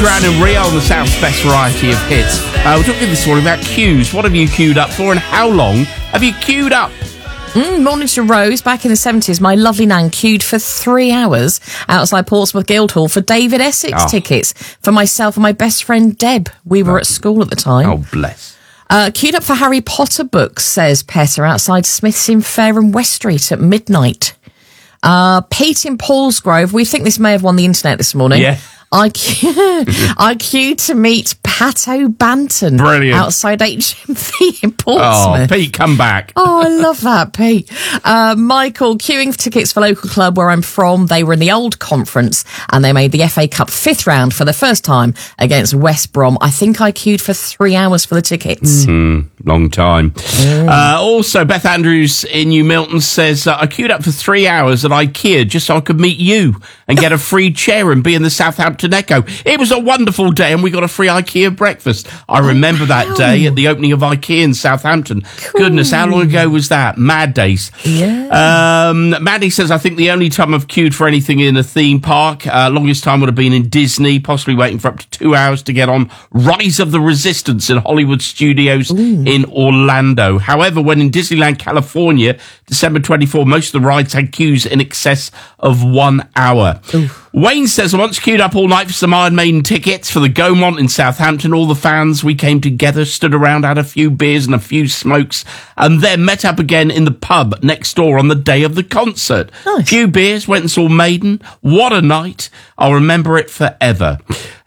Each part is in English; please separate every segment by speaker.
Speaker 1: Duran and Rio on the South's best variety of hits. We're talking this morning about queues. What have you queued up for and how long have you queued up?
Speaker 2: Morning to Rose. Back in the 70s, my lovely nan queued for 3 hours outside Portsmouth Guildhall for David Essex tickets for myself and my best friend Deb. We were at school at the time.
Speaker 1: Oh, bless.
Speaker 2: Queued up for Harry Potter books, says Petter, outside Smith's in Fareham West Street at midnight. Pete in Paulsgrove, we think this may have won the internet this morning.
Speaker 1: Yeah.
Speaker 2: I queued to meet Pat O'Banton outside HMV in Portsmouth.
Speaker 1: Oh, Pete, come back.
Speaker 2: Oh, I love that, Pete. Michael, queuing for tickets for local club where I'm from. They were in the old conference and they made the FA Cup 5th round for the first time against West Brom. I think I queued for 3 hours for the tickets.
Speaker 1: Long time. Also, Beth Andrews in New Milton says, I queued up for 3 hours at IKEA just so I could meet you and get a free chair and be in the Southampton Echo. It was a wonderful day and we got a free IKEA breakfast. I remember that day at the opening of IKEA in Southampton. Cool. Goodness, how long ago was that? Mad days.
Speaker 2: Yeah.
Speaker 1: Maddie says, I think the only time I've queued for anything in a theme park, longest time would have been in Disney, possibly waiting for up to 2 hours to get on Rise of the Resistance in Hollywood Studios in Orlando. However, when in Disneyland, California, December 24, most of the rides had queues in excess of 1 hour. Wayne says, I once queued up all night for some Iron Maiden tickets for the Gaumont in Southampton. All the fans, we came together, stood around, had a few beers and a few smokes, and then met up again in the pub next door on the day of the concert.
Speaker 2: Nice.
Speaker 1: Few beers, went and saw Maiden. What a night. I'll remember it forever.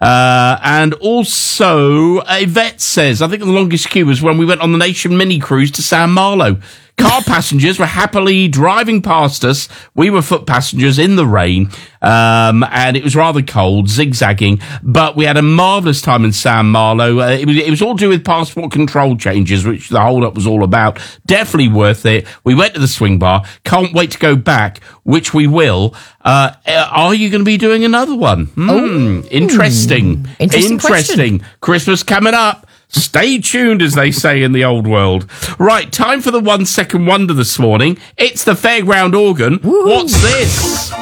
Speaker 1: And also, Yvette says, I think the longest queue was when we went on the Nation mini cruise to San Marlo. Car passengers were happily driving past us. We were foot passengers in the rain, and it was rather cold, zigzagging, but we had a marvellous time in San Marlo. It was all to do with passport control changes, which the hold-up was all about. Definitely worth it. We went to the swing bar. Can't wait to go back, which we will. Are you going to be doing another one? Interesting.
Speaker 2: Interesting.
Speaker 1: Christmas coming up. Stay tuned, as they say in the old world. Right, time for the 1 second wonder this morning. It's the Fairground Organ. What's this?